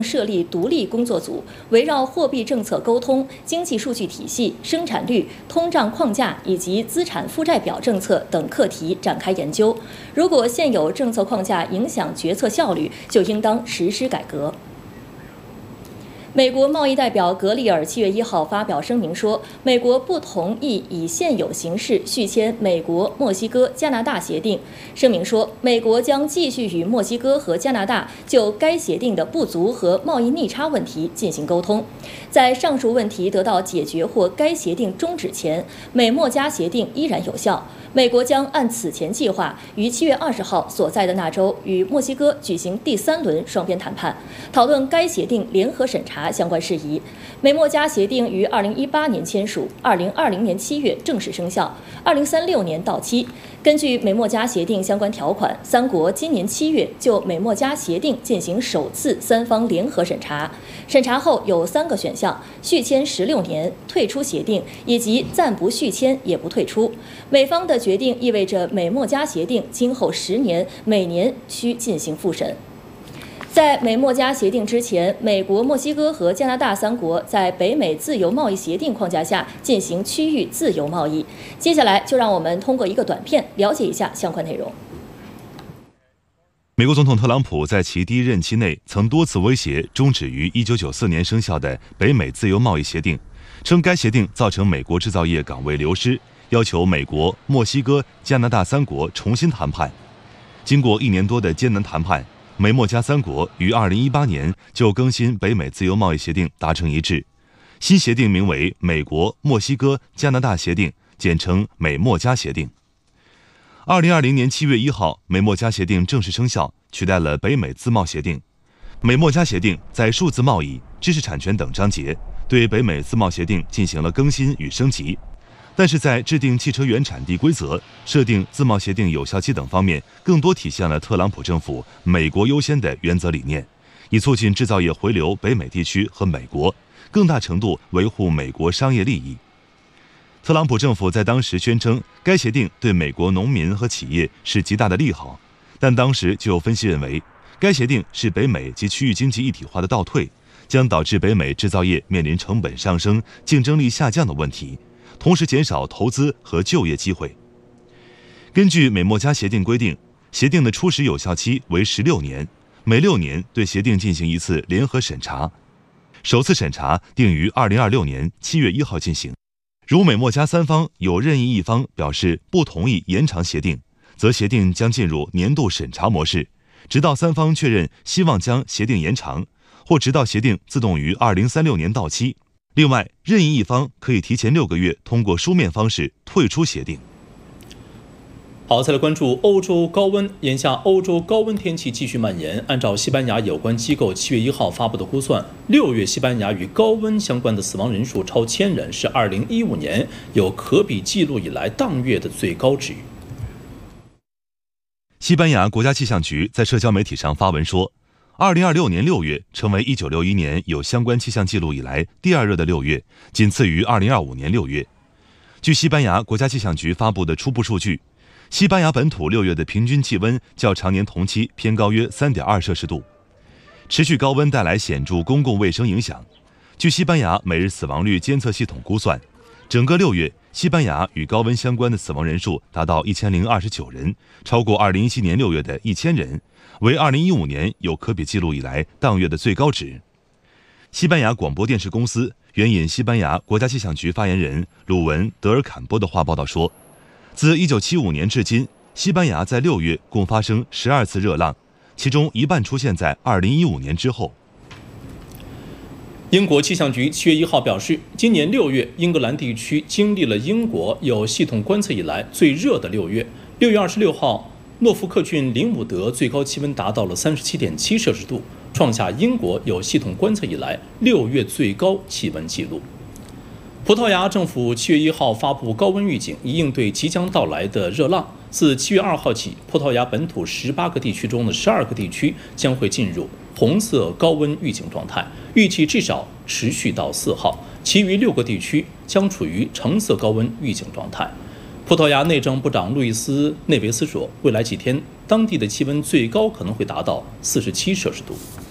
设立独立工作组，围绕货币政策沟通、经济数据体系、生产率、通胀框架以及资产负债表政策等课题展开研究。如果现有政策框架影响决策效率，就应当实施改革。美国贸易代表格里尔7月1号发表声明说，美国不同意以现有形式续签美国、墨西哥、加拿大协定。声明说，美国将继续与墨西哥和加拿大就该协定的不足和贸易逆差问题进行沟通。在上述问题得到解决或该协定终止前，美墨加协定依然有效。美国将按此前计划，于7月20号所在的那州与墨西哥举行第3轮双边谈判，讨论该协定联合审查相关事宜。美墨加协定于2018年签署，2020年7月正式生效，2036年到期。根据美墨加协定相关条款，3国今年7月就美墨加协定进行首次3方联合审查。审查后有3个选项：续签16年、退出协定，以及暂不续签也不退出。美方的决定意味着美墨加协定今后10年每年需进行复审。在美墨加协定之前，美国、墨西哥和加拿大3国在北美自由贸易协定框架下进行区域自由贸易。接下来就让我们通过一个短片了解一下相关内容。 美国总统特朗普在其第1任期内曾多次威胁终止于1994年生效的北美自由贸易协定，称该协定造成美国制造业岗位流失，要求美国、墨西哥、加拿大3国重新谈判。经过1年多的艰难谈判，美墨加3国于2018年就更新北美自由贸易协定达成一致。新协定名为美国、墨西哥、加拿大协定，简称美墨加协定。2020年7月1号，美墨加协定正式生效，取代了北美自贸协定。美墨加协定在数字贸易、知识产权等章节对北美自贸协定进行了更新与升级，但是在制定汽车原产地规则、设定自贸协定有效期等方面，更多体现了特朗普政府美国优先的原则理念，以促进制造业回流北美地区和美国，更大程度维护美国商业利益。特朗普政府在当时宣称，该协定对美国农民和企业是极大的利好，但当时就有分析认为，该协定是北美及区域经济一体化的倒退，将导致北美制造业面临成本上升、竞争力下降的问题，同时减少投资和就业机会。根据美墨加协定规定，协定的初始有效期为16年，每6年对协定进行一次联合审查，首次审查定于2026年7月1号进行。如美墨加3方有任意一方表示不同意延长协定，则协定将进入年度审查模式，直到3方确认希望将协定延长，或直到协定自动于2036年到期。另外，任意一方可以提前6个月通过书面方式退出协定。 好，再来关注欧洲高温。眼下，欧洲高温天气继续蔓延。按照西班牙有关机构7月1号发布的估算，6月西班牙与高温相关的死亡人数超1000人，是2015年有可比记录以来当月的最高值。 西班牙国家气象局在社交媒体上发文说，2026年6月成为1961年有相关气象记录以来第2热的6月，仅次于2025年6月。据西班牙国家气象局发布的初步数据，西班牙本土6月的平均气温较常年同期偏高约 3.2 摄氏度。持续高温带来显著公共卫生影响。据西班牙每日死亡率监测系统估算，整个6月，西班牙与高温相关的死亡人数达到1029人，超过2017年6月的1000人，为2015年有可比记录以来当月的最高值。西班牙广播电视公司援引西班牙国家气象局发言人鲁文·德尔坎波的话报道说，自1975年至今，西班牙在6月共发生12次热浪，其中一半出现在2015年之后。 英国气象局7月1号表示，今年6月，英格兰地区经历了英国有系统观测以来最热的6月。6月26号，诺福克郡林伍德最高气温达到了37.7摄氏度，创下英国有系统观测以来6月最高气温纪录。葡萄牙政府7月1号发布高温预警，以应对即将到来的热浪。自7月2号起，葡萄牙本土18个地区中的12个地区将会进入红色高温预警状态，预计至少持续到4号，其余6个地区将处于橙色高温预警状态。葡萄牙内政部长路易斯·内维斯说，未来几天当地的气温最高可能会达到47摄氏度。